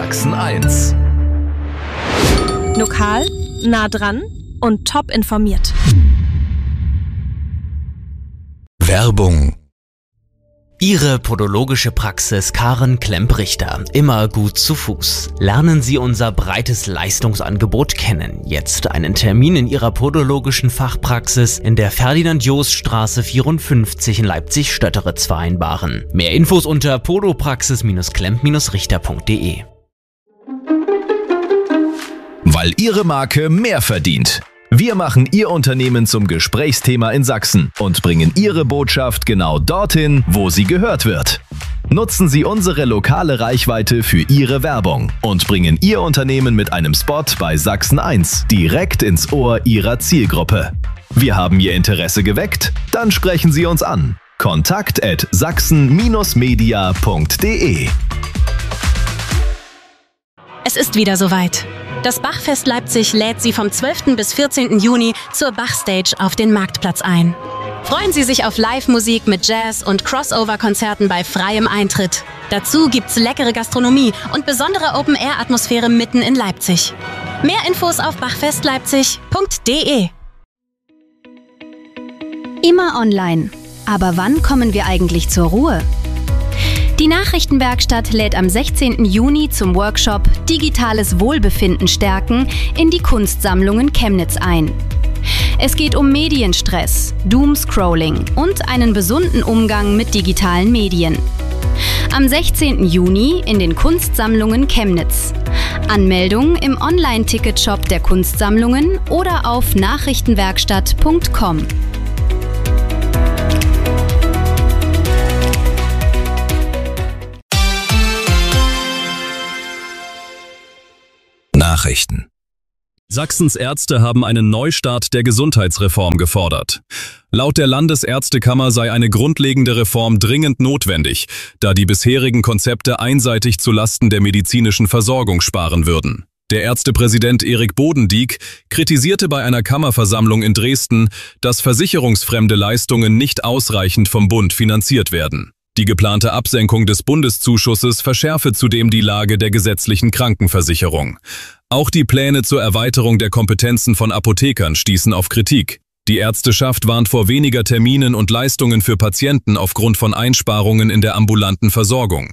Sachsen 1. Lokal, nah dran und top informiert. Werbung. Ihre podologische Praxis Karen Klemp-Richter. Immer gut zu Fuß. Lernen Sie unser breites Leistungsangebot kennen. Jetzt einen Termin in Ihrer podologischen Fachpraxis in der Ferdinand-Jost-Straße 54 in Leipzig-Stötteritz vereinbaren. Mehr Infos unter podopraxis-klemp-richter.de. Weil Ihre Marke mehr verdient. Wir machen Ihr Unternehmen zum Gesprächsthema in Sachsen und bringen Ihre Botschaft genau dorthin, wo sie gehört wird. Nutzen Sie unsere lokale Reichweite für Ihre Werbung und bringen Ihr Unternehmen mit einem Spot bei Sachsen 1 direkt ins Ohr Ihrer Zielgruppe. Wir haben Ihr Interesse geweckt? Dann sprechen Sie uns an. kontakt@sachsen-media.de. Es ist wieder soweit. Das Bachfest Leipzig lädt Sie vom 12. bis 14. Juni zur Bachstage auf den Marktplatz ein. Freuen Sie sich auf Live-Musik mit Jazz- und Crossover-Konzerten bei freiem Eintritt. Dazu gibt's leckere Gastronomie und besondere Open-Air-Atmosphäre mitten in Leipzig. Mehr Infos auf bachfestleipzig.de. Immer online. Aber wann kommen wir eigentlich zur Ruhe? Die Nachrichtenwerkstatt lädt am 16. Juni zum Workshop Digitales Wohlbefinden stärken in die Kunstsammlungen Chemnitz ein. Es geht um Medienstress, Doomscrolling und einen gesunden Umgang mit digitalen Medien. Am 16. Juni in den Kunstsammlungen Chemnitz. Anmeldung im Online-Ticketshop der Kunstsammlungen oder auf nachrichtenwerkstatt.com. Nachrichten. Sachsens Ärzte haben einen Neustart der Gesundheitsreform gefordert. Laut der Landesärztekammer sei eine grundlegende Reform dringend notwendig, da die bisherigen Konzepte einseitig zulasten der medizinischen Versorgung sparen würden. Der Ärztepräsident Erik Bodendieck kritisierte bei einer Kammerversammlung in Dresden, dass versicherungsfremde Leistungen nicht ausreichend vom Bund finanziert werden. Die geplante Absenkung des Bundeszuschusses verschärfe zudem die Lage der gesetzlichen Krankenversicherung. Auch die Pläne zur Erweiterung der Kompetenzen von Apothekern stießen auf Kritik. Die Ärzteschaft warnt vor weniger Terminen und Leistungen für Patienten aufgrund von Einsparungen in der ambulanten Versorgung.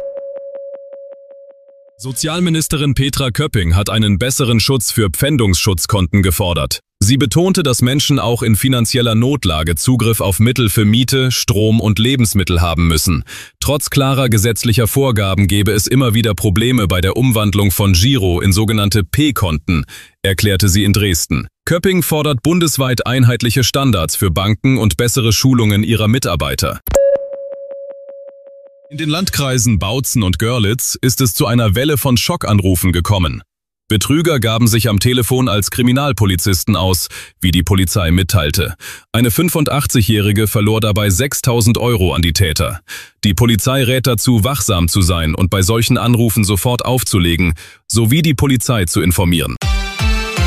Sozialministerin Petra Köpping hat einen besseren Schutz für Pfändungsschutzkonten gefordert. Sie betonte, dass Menschen auch in finanzieller Notlage Zugriff auf Mittel für Miete, Strom und Lebensmittel haben müssen. Trotz klarer gesetzlicher Vorgaben gebe es immer wieder Probleme bei der Umwandlung von Giro in sogenannte P-Konten, erklärte sie in Dresden. Köpping fordert bundesweit einheitliche Standards für Banken und bessere Schulungen ihrer Mitarbeiter. In den Landkreisen Bautzen und Görlitz ist es zu einer Welle von Schockanrufen gekommen. Betrüger gaben sich am Telefon als Kriminalpolizisten aus, wie die Polizei mitteilte. Eine 85-Jährige verlor dabei 6.000 € an die Täter. Die Polizei rät dazu, wachsam zu sein und bei solchen Anrufen sofort aufzulegen, sowie die Polizei zu informieren.